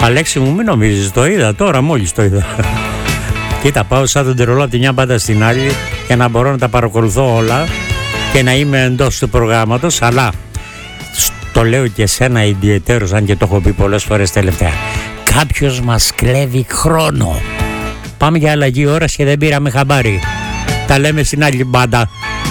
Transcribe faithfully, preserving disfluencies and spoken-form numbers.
Αλέξη μου, μην νομίζεις, το είδα τώρα, μόλις το είδα. Κοίτα, πάω σαν τον τερολό από τη μια μπάντα στην άλλη για να μπορώ να τα παρακολουθώ όλα και να είμαι εντός του προγράμματος, αλλά το λέω και εσένα ιδιαιτέρως, αν και το έχω πει πολλές φορές τελευταία. Κάποιος μας κλέβει χρόνο. Πάμε για αλλαγή ώρας και δεν πήραμε χαμπάρι. Τα λέμε στην άλλη μπάντα.